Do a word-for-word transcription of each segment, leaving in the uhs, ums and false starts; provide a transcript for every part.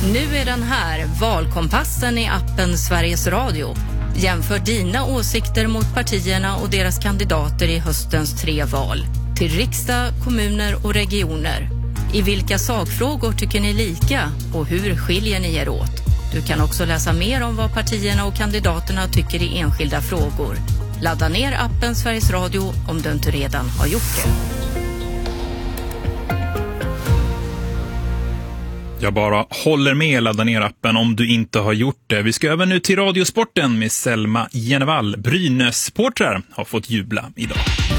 Nu är den här, Valkompassen i appen Sveriges Radio. Jämför dina åsikter mot partierna och deras kandidater i höstens tre val. Till riksdag, kommuner och regioner. I vilka sakfrågor tycker ni lika och hur skiljer ni er åt? Du kan också läsa mer om vad partierna och kandidaterna tycker i enskilda frågor. Ladda ner appen Sveriges Radio om du inte redan har gjort det. Jag bara håller med, ladda ner appen om du inte har gjort det. Vi ska över nu till Radiosporten med Selma Genevall. Brynäs-supportrar har fått jubla idag.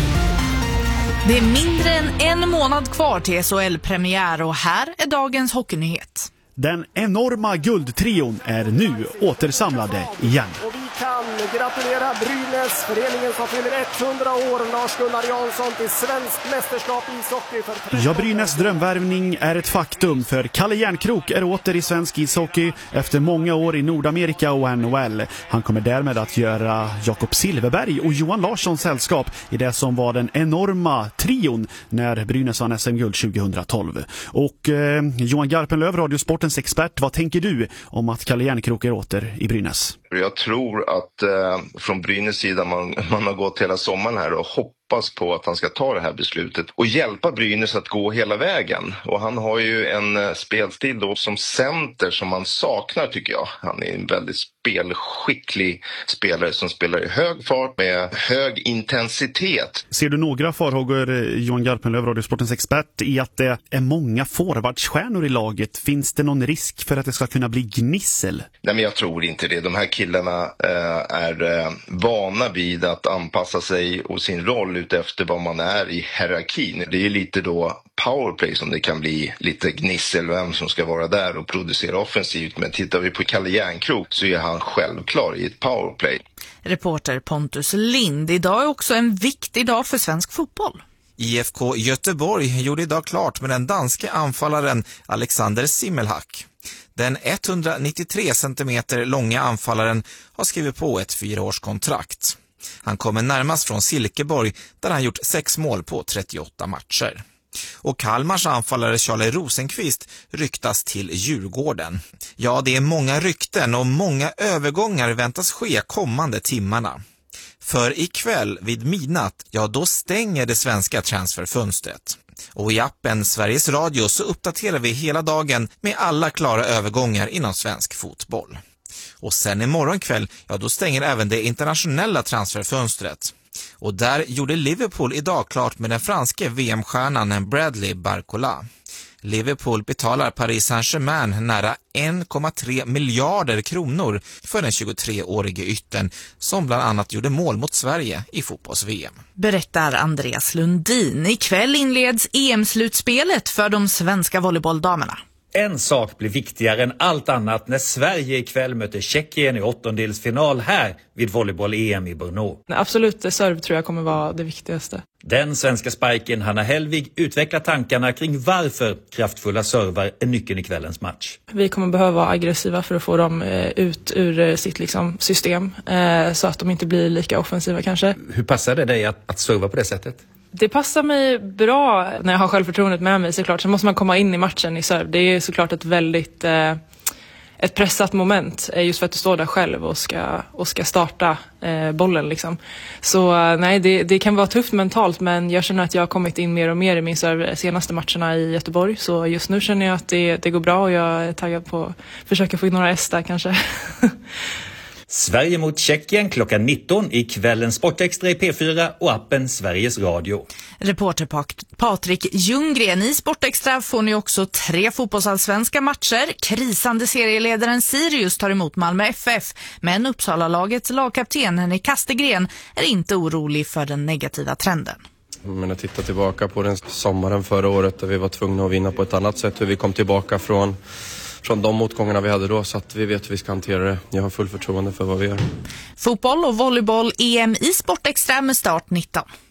Det är mindre än en månad kvar till S H L-premiär och här är dagens hockeynyhet. Den enorma guldtrion är nu återsamlade igen. Och vi kan gratulera Brynäs, föreningen som fyller hundra år, Lars-Gunnar Jansson, till svensk mästerskap i ishockey. För Ja, Brynäs drömvärvning är ett faktum, för Kalle Järnkrok är åter i svensk ishockey efter många år i Nordamerika och N H L. Han kommer därmed att göra Jakob Silverberg och Johan Larssons sällskap i det som var den enorma trion när Brynäs vann S M-guld tjugohundratolv. Och eh, Johan Garpenlöv, Radiosportens expert, vad tänker du om att Kalle Järnkrok är åter i Brynäs? Jag tror att eh, från Brynäs sida man, man har gått hela sommaren här och hoppas på att han ska ta det här beslutet och hjälpa Brynäs att gå hela vägen. Och han har ju en eh, spelstil då som center som man saknar, tycker jag. Han är en väldigt spelskicklig spelare som spelar i hög fart med hög intensitet. Ser du några farhågor, Johan Garpenlöv, Radiosportens expert, i att det är många forwardsstjärnor i laget? Finns det någon risk för att det ska kunna bli gnissel? Nej, men jag tror inte det. De här killarna eh, är eh, vana vid att anpassa sig och sin roll ut efter vad man är i hierarkin. Det är ju lite då powerplay som det kan bli lite gnissel vem som ska vara där och producera offensivt. Men tittar vi på Kalle Järnkrok så är han självklar i ett powerplay. Reporter Pontus Lind. Idag är också en viktig dag för svensk fotboll. I F K Göteborg gjorde idag klart med den danske anfallaren Alexander Simmelhack. Den etthundranittiotre centimeter långa anfallaren har skrivit på ett fyraårskontrakt. Han kommer närmast från Silkeborg där han gjort sex mål på trettioåtta matcher. Och Kalmars anfallare Charlie Rosenqvist ryktas till Djurgården. Ja, det är många rykten och många övergångar väntas ske kommande timmarna. För ikväll vid midnatt, ja då stänger det svenska transferfönstret. Och i appen Sveriges Radio så uppdaterar vi hela dagen med alla klara övergångar inom svensk fotboll. Och sen imorgon kväll, ja då stänger även det internationella transferfönstret. Och där gjorde Liverpool idag klart med den franske V M-stjärnan Bradley Barcola. Liverpool betalar Paris Saint-Germain nära en komma tre miljarder kronor för den tjugotreårige yttern som bland annat gjorde mål mot Sverige i fotbolls-V M. Berättar Andreas Lundin. Ikväll inleds E M-slutspelet för de svenska volleybolldamerna. En sak blir viktigare än allt annat när Sverige ikväll möter Tjeckien i åttondelsfinal här vid volleyboll-E M i Brno. Absolut, serv tror jag kommer vara det viktigaste. Den svenska spiken Hanna Helvig utvecklar tankarna kring varför kraftfulla servar är nyckeln i kvällens match. Vi kommer behöva vara aggressiva för att få dem ut ur sitt liksom, system så att de inte blir lika offensiva kanske. Hur passar det dig att, att serva på det sättet? Det passar mig bra när jag har självförtroendet med mig såklart. Så måste man komma in i matchen i serv. Det är såklart ett väldigt eh, ett pressat moment. Just för att du står där själv och ska, och ska starta eh, bollen liksom. Så nej, det, det kan vara tufft mentalt. Men jag känner att jag har kommit in mer och mer i min serv senaste matcherna i Göteborg. Så just nu känner jag att det, det går bra och jag är taggad på att försöka få in några S där kanske. Sverige mot Tjeckien klockan nitton i kvällens Sportextra i P fyra och appen Sveriges Radio. Reporter Patrik Ljunggren. I Sportextra får ni också tre fotbollsallsvenska matcher. Krisande serieledaren Sirius tar emot Malmö F F. Men Uppsala-lagets lagkapten Henrik Kastegren är inte orolig för den negativa trenden. Men att titta tillbaka på den sommaren förra året där vi var tvungna att vinna på ett annat sätt. Hur vi kom tillbaka från... från de motgångarna vi hade då, så att vi vet hur vi ska hantera det. Jag har full förtroende för vad vi gör. Fotboll och volleyboll E M i Sportextra med start nitton.